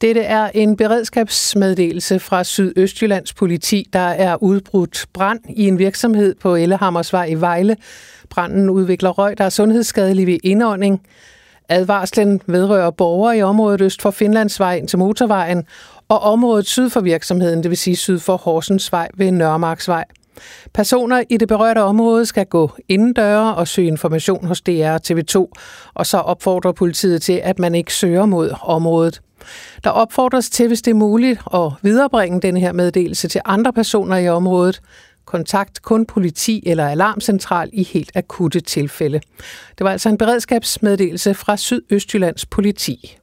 Dette er en beredskabsmeddelelse fra Sydøstjyllands politi, der er udbrudt brand i en virksomhed på Ellehammersvej i Vejle. Branden udvikler røg, der er sundhedsskadelig ved indånding. Advarslen vedrører borgere i området øst for Finlandsvej ind til motorvejen og området syd for virksomheden, det vil sige syd for Horsensvej ved Nørremarksvej. Personer i det berørte område skal gå indendøre og søge information hos DR og TV2, og så opfordrer politiet til, at man ikke søger mod området. Der opfordres til, hvis det er muligt, at viderebringe denne her meddelelse til andre personer i området. Kontakt kun politi eller alarmcentral i helt akutte tilfælde. Det var altså en beredskabsmeddelelse fra Sydøstjyllands politi.